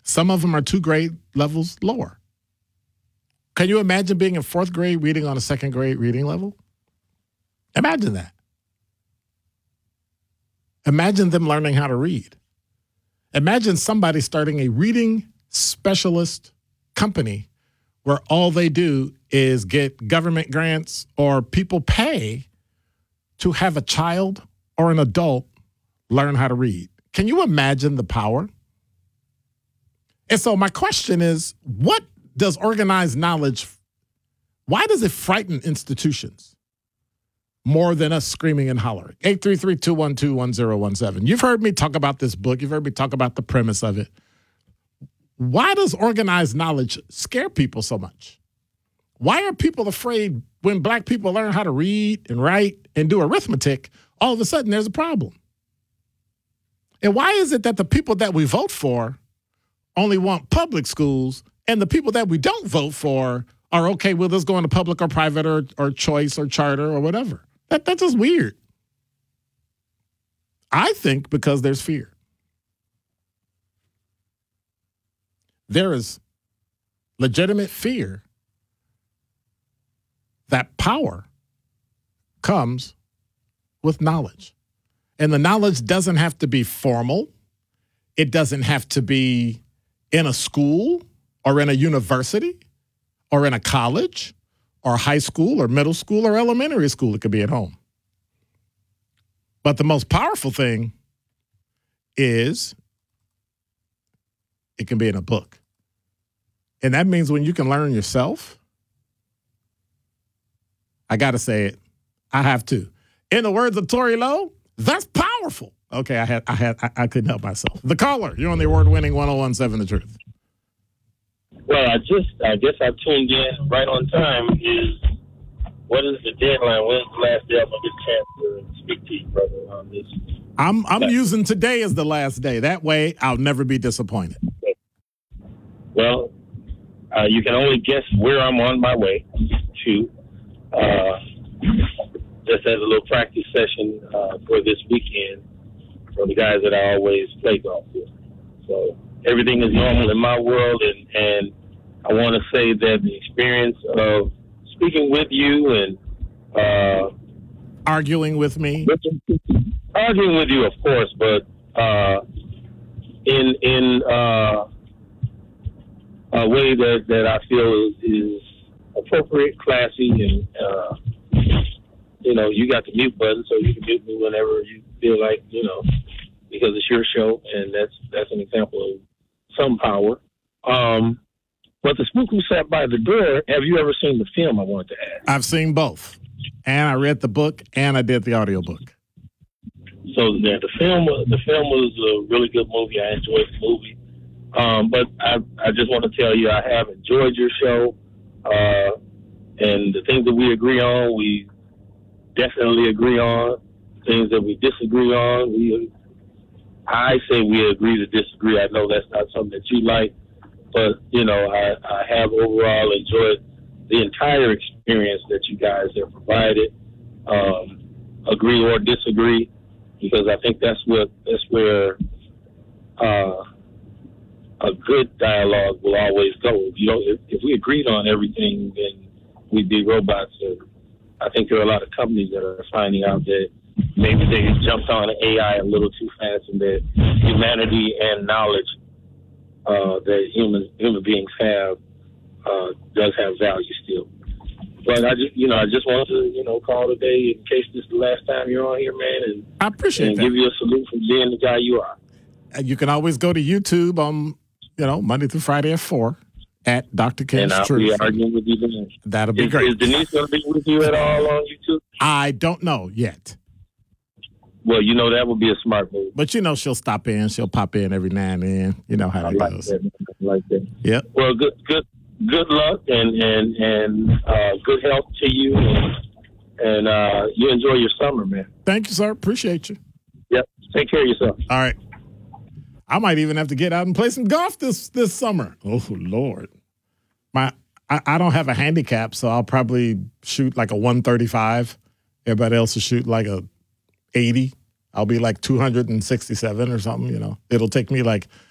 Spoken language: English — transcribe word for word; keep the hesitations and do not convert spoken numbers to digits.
Some of them are two grade levels lower. Can you imagine being in fourth grade reading on a second grade reading level? Imagine that. Imagine them learning how to read. Imagine somebody starting a reading specialist company where all they do is get government grants or people pay to have a child or an adult learn how to read. Can you imagine the power? And so my question is, what does organized knowledge, why does it frighten institutions more than us screaming and hollering? eight three three, two one two, one zero one seven. You've heard me talk about this book. You've heard me talk about the premise of it. Why does organized knowledge scare people so much? Why are people afraid when black people learn how to read and write and do arithmetic, all of a sudden there's a problem? And why is it that the people that we vote for only want public schools and the people that we don't vote for are okay with us going to public or private or, or choice or charter or whatever? That, that's just weird. I think because there's fear. There is legitimate fear that power comes with knowledge. And the knowledge doesn't have to be formal. It doesn't have to be in a school or in a university or in a college or high school or middle school or elementary school. It could be at home. But the most powerful thing is it can be in a book. And that means when you can learn yourself, I got to say it, I have to. In the words of Tory Lowe, that's powerful. Okay, I had, I had, I, I couldn't help myself. The caller, you're on the award-winning one oh one point seven The Truth. Well, I just, I guess I tuned in right on time. Is what is the deadline? When's the last day I'm gonna get a chance to speak to you, brother, on this? I'm, I'm yeah. using today as the last day. That way, I'll never be disappointed. Well, uh, you can only guess where I'm on my way to. Uh, just as a little practice session uh, for this weekend for the guys that I always play golf with. So everything is normal in my world, and, and I want to say that the experience of speaking with you and uh, arguing with me, arguing with you, of course, but uh, in in uh, a way that, that I feel is, is appropriate, classy, and uh, you know, you got the mute button, so you can mute me whenever you feel like, you know, because it's your show, and that's that's an example of some power. Um, but the spook who sat by the door, have you ever seen the film? I wanted to ask. I've seen both, and I read the book, and I did the audiobook. So the, the film, the film was a really good movie. I enjoyed the movie, um, but I, I just want to tell you, I have enjoyed your show, uh, and the things that we agree on, we definitely agree on. Things that we disagree on, we I say we agree to disagree. I know that's not something that you like, but you know, I, I have overall enjoyed the entire experience that you guys have provided. Um, agree or disagree, because I think that's what that's where uh, a good dialogue will always go. If you know, if, if we agreed on everything, then we'd be robots. And I think there are a lot of companies that are finding out that maybe they jumped on A I a little too fast, and that humanity and knowledge uh, that human human beings have uh, does have value still. But I just, you know, I just wanted to, you know, call today in case this is the last time you're on here, man, and I appreciate and that. give you a salute for being the guy you are. You can always go to YouTube on, you know, Monday through Friday at four at Doctor K's and I'll Truth. be arguing with you then. That'll be is, great. Is Denise going to be with you at all on YouTube? I don't know yet. Well, you know, that would be a smart move. But, you know, she'll stop in. She'll pop in every now and then. You know how I that like goes. That. I like that. Yep. Well, good good, good luck and, and, and uh, good health to you. And, and uh, you enjoy your summer, man. Thank you, sir. Appreciate you. Yep. Take care of yourself. All right. I might even have to get out and play some golf this, this summer. Oh, Lord. My I, I don't have a handicap, so I'll probably shoot like a one thirty-five. Everybody else will shoot like a eighty. I'll be like two hundred sixty-seven or something, you know. It'll take me like